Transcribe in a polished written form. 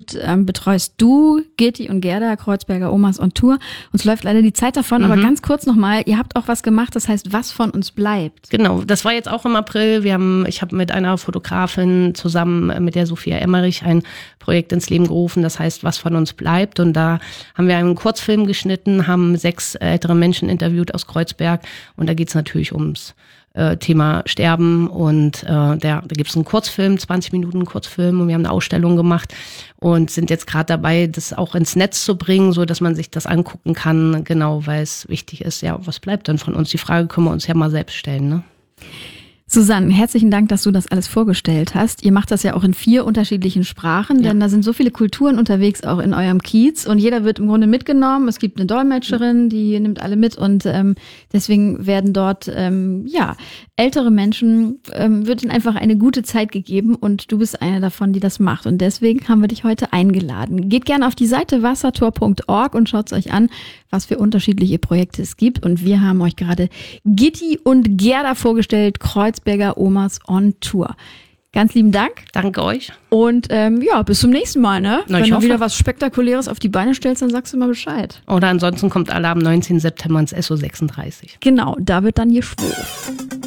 betreust du Gitti und Gerda, Kreuzberger Omas on Tour. Uns läuft leider die Zeit davon, aber ganz kurz nochmal, ihr habt auch was gemacht, das heißt, was von uns bleibt. Genau, das war jetzt auch im April. Ich habe mit einer Fotografin zusammen mit der Sophia Emmerich ein Projekt ins Leben gerufen, das heißt, was von uns bleibt. Und da haben wir einen Kurzfilm geschnitten, haben 6 ältere Menschen interviewt aus Kreuzberg. Und da geht es natürlich ums Thema Sterben und da gibt es einen Kurzfilm, 20 Minuten Kurzfilm, und wir haben eine Ausstellung gemacht und sind jetzt gerade dabei, das auch ins Netz zu bringen, so dass man sich das angucken kann, genau, weil es wichtig ist, ja, was bleibt denn von uns? Die Frage können wir uns ja mal selbst stellen, ne? Susanne, herzlichen Dank, dass du das alles vorgestellt hast. Ihr macht das ja auch in 4 unterschiedlichen Sprachen, denn da sind so viele Kulturen unterwegs, auch in eurem Kiez. Und jeder wird im Grunde mitgenommen. Es gibt eine Dolmetscherin, die nimmt alle mit. Und deswegen werden dort ältere Menschen, wird ihnen einfach eine gute Zeit gegeben. Und du bist eine davon, die das macht. Und deswegen haben wir dich heute eingeladen. Geht gerne auf die Seite wassertor.org und schaut es euch an, was für unterschiedliche Projekte es gibt. Und wir haben euch gerade Gitti und Gerda vorgestellt, Kreuzberger Omas on Tour. Ganz lieben Dank. Danke euch. Und bis zum nächsten Mal, ne? Na, wenn du wieder was Spektakuläres auf die Beine stellst, dann sagst du mal Bescheid. Oder ansonsten kommt alle am 19. September ins SO36. Genau, da wird dann geschwurbelt.